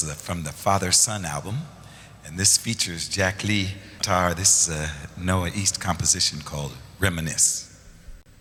is from the Father Son album, and this features Jack Lee guitar. This is a Noah East composition called Reminisce.